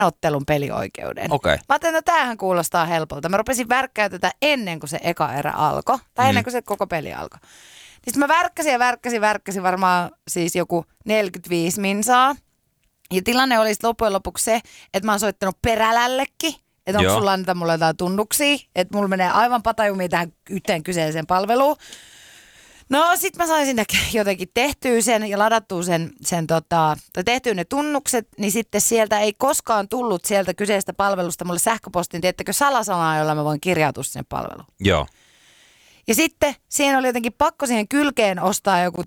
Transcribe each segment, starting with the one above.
ottelun pelioikeuden. Okei. Mä ajattelin, että tämähän kuulostaa helpolta. Mä rupesin värkkää tätä ennen kuin se eka erä alkoi. Tai ennen kuin se koko peli alkoi. Niin mä värkkäsin varmaan siis joku 45 minsaa. Ja tilanne oli loppujen lopuksi se, että mä oon soittanut Perälällekin. Että onko sulla annetaan mulle jotain tunnuksia. Että mulla menee aivan patajumia tähän yhteen kyseiseen palveluun. No sit mä sain sinne jotenkin tehtyä sen ja ladattua tai tehtyä ne tunnukset, niin sitten sieltä ei koskaan tullut sieltä kyseistä palvelusta mulle sähköpostiin, tiedättekö, salasanaa, jolla mä voin kirjautua sinne palveluun. Joo. Ja sitten siihen oli jotenkin pakko siihen kylkeen ostaa joku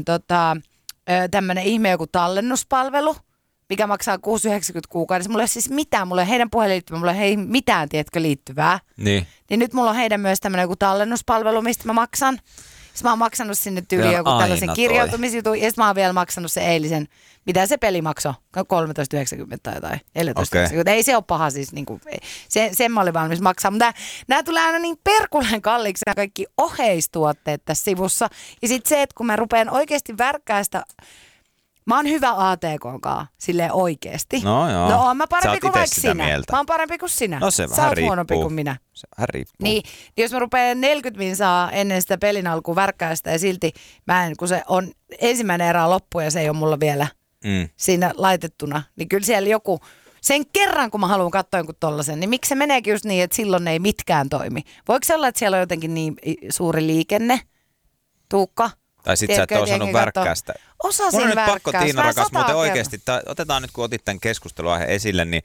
tämmönen ihme joku tallennuspalvelu, mikä maksaa 6,90 kuukaudessa. Mulla ei siis mitään, mulla ei heidän puhelinliittymää, mulla ei mitään, tiedätkö, liittyvää. Niin nyt mulla on heidän myös tämmönen joku tallennuspalvelu, mistä mä maksan. Sitten mä oon maksanut sinne tyyliin joku tällaisen kirjautumisjutun, ja sitten mä oon vielä maksanut se eilisen, mitä se peli maksoi, 13,90 tai jotain, 14,90. Okay. Ei se ole paha siis, niinku, sen mä olin valmis maksaa, mutta nämä tulee aina niin perkuleen kalliiksi, nämä kaikki oheistuotteet tässä sivussa. Ja sitten se, että kun mä rupean oikeasti värkkää sitä, mä oon hyvä ATK-kaa, silleen oikeesti. No joo. No oon mä parempi kuin vaikka sinä. Mieltä. Mä oon parempi kuin sinä. No se sä oot huonompi kuin minä. Se vähän riippuu. Niin jos mä rupean 40 minsaa ennen sitä pelin alkuun värkkää sitä ja silti kun se on ensimmäinen erä loppu ja se ei ole mulla vielä siinä laitettuna, niin kyllä siellä joku, sen kerran kun mä haluan katsoa jonkun tollasen, niin miksi se meneekin just niin, että silloin ei mitkään toimi? Voiko se olla, että siellä on jotenkin niin suuri liikenne, Tuukka? Tai sit sä et ole osannut värkkää sitä. Osasin värkkää. Mun on nyt pakko, Tiina rakas, muuten oikeasti, otetaan nyt kun otit tämän keskusteluaiheen esille, niin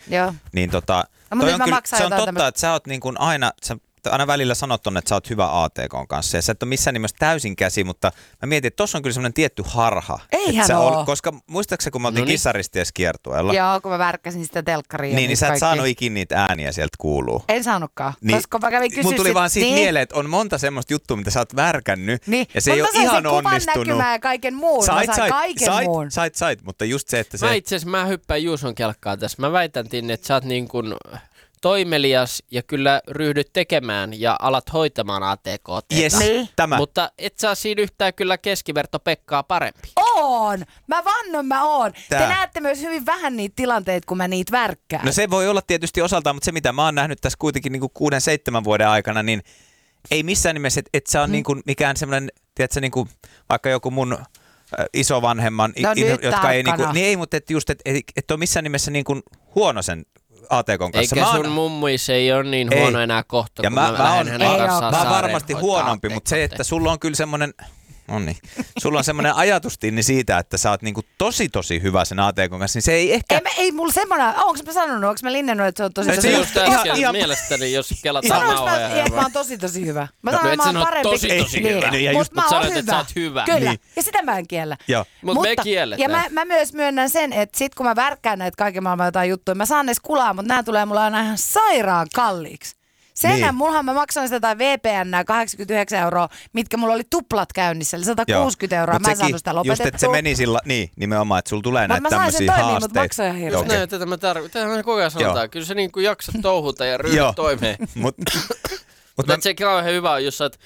se on totta, että sä oot niin kuin aina välillä sanot on, että sä oot hyvä ATK:n kanssa ja sä et ole missään nimessä täysin käsi, mutta mä mietin, että tossa on kyllä semmoinen tietty harha. Eihän ole. Koska muistaakseni, kun mä oltiin Kissaristieskiertueella. Joo, kun mä värkkäsin sitä telkkaria. Niin sä et saanut ikinä niitä ääniä sieltä kuuluu. En saanutkaan, koska mä kävin kysyä. Mulla tuli vaan siitä mieleen, että on monta semmoista juttua, mitä sä oot värkännyt ja se ei ole ihan onnistunut. Näkymään ja kaiken muun. Sait, mutta just se, että se... Mä hyppään Juuson kelkkaan tässä. Mä väitän, että sä oot niin kuin toimelias ja kyllä ryhdyt tekemään ja alat hoitamaan ATK:ta. Yes, tämä. Mutta et saa siinä yhtään kyllä keskiverto Pekkaa parempi. On! Mä vannon mä oon. Te näette myös hyvin vähän niitä tilanteita, kun mä niitä värkkään. No se voi olla tietysti osaltaan, mutta se mitä mä oon nähnyt tässä kuitenkin niin 6-7 vuoden aikana, niin ei missään nimessä, että se on niin kuin mikään semmoinen, tiedätkö, niin kuin vaikka joku mun isovanhemman, jotka ei niin kuin, niin ei, mutta et ole missään nimessä niin kuin huono sen ATK:n kanssa. Eikä sun mummuis ei ole niin huono enää kohta, kun mä lähden hänen kanssaan mä oon varmasti huonompi, mutta se, että sulla on kyllä semmoinen... Sulla on semmoinen ajatustinni siitä, että sä oot niinku tosi hyvä sen ATK:n kanssa, niin se ei ehkä... Ei mulla semmoinen, onko mä sanonut, onko mä linjannut, että se on tosi hyvä? Ihan mielestäni, jos kelataan nauhoja. Mä oon tosi hyvä. Mä sanon, että mä oon parempi. Tosi hyvä. Mutta mä sanoit, että sä oot hyvä. Kyllä, ja sitä mä en kiellä. Mutta me kielletään. Ja mä myös myönnän sen, että sit kun mä värkkään näitä kaiken maailman jotain juttuja, mä saan edes kulaa, mutta nää tulee mulle aina ihan sairaan kalliiksi. Senhän mullahan mä maksoin sitä tai VPN 89 €, mitkä mulla oli tuplat käynnissä, eli 160 €. Mä en saanut sitä lopetettua. Just, että se meni sillä, nimenomaan, että sulla tulee näitä tämmöisiä haasteita. Mutta maksoin ihan hirveästi. Näin, tätä mä tarvitsen. Tätä me koko ajan sanotaan. Kyllä se niin kuin jaksat touhuta ja ryhdyt toimeen. Mutta se kauhean hyvä on, jos sä oot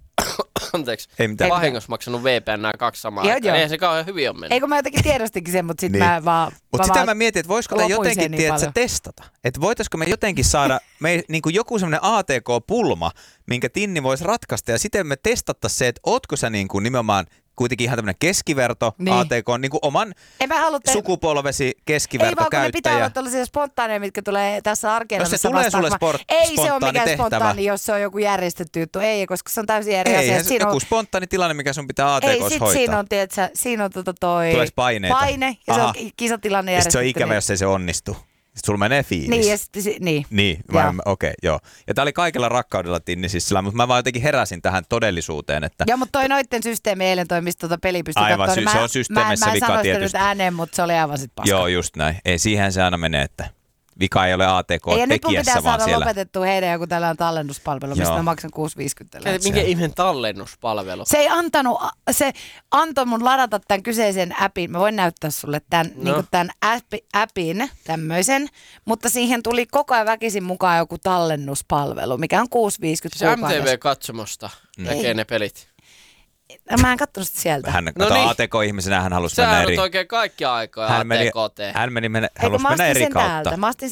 vahingossa maksanut VPN 2 samaa aikaa. Eihän se kauhean hyvin ole mennyt. Eikö mä jotenkin tiedostikin sen, mutta sitten mä vaan... Mutta sitä mä mietin, että voisiko tämä jotenkin testata. Että voitaisiko me jotenkin saada niin kuin joku semmoinen ATK-pulma, minkä Tinni voisi ratkaista. Ja sitten me testattaisiin se, että ootko sä niin kuin nimenomaan kuitenkin ihan tämmöinen keskiverto ATK, niin kuin oman sukupolvesi keskivertokäyttäjä. Ei vaan, kun ne pitää olla tällaisia spontaaneja, mitkä tulee tässä arkielämässä. Jos se tulee sulle ei se ole mikään spontaani, jos se on joku järjestetty juttu. Ei, koska se on täysin eri asia. Ei, joku spontaani tilanne, mikä sun pitää ATK:ssa hoitaa. Ei, siinä on, tiedätkö, siinä on Tuleeko paineita? Paine, ja se on kisatilanne järjestetty. Se on ikävä, jos ei se onnistu. Sitten sulla menee fiilis. Niin, ja sitten, okei, joo. Ja tää oli kaikella rakkaudella Tinni siis sillä, mutta mä vaan jotenkin heräsin tähän todellisuuteen, että... Joo, mutta toi noitten systeemi eilen mistä peli pystyi katsomaan. Aivan, se on systeemissä vika tietysti. Mä en sano sitä nyt ääneen, mutta se oli aivan sit paska. Joo, just näin. Ei, siihen se aina menee, että vika ei ole ATK-tekijässä, vaan siellä. Ja nyt mun pitää saada lopetettua heidän joku tällainen tallennuspalvelu, mistä mä maksan 6,50. Minkä ihmeen tallennuspalvelu? Se antoi mun ladata tämän kyseisen appin. Mä voin näyttää sulle tämän, tämän appin, tämmöisen, mutta siihen tuli koko ajan väkisin mukaan joku tallennuspalvelu, mikä on 6,50 kuukaudessa. MTV-katsomosta näkee ne pelit. Mä en katsonut sitä sieltä. ATK-ihmisenä hän halusi mennä eri... Sä oikein kaikki aikaa ATKT. Hän halusi mennä eri kautta. Mä ostin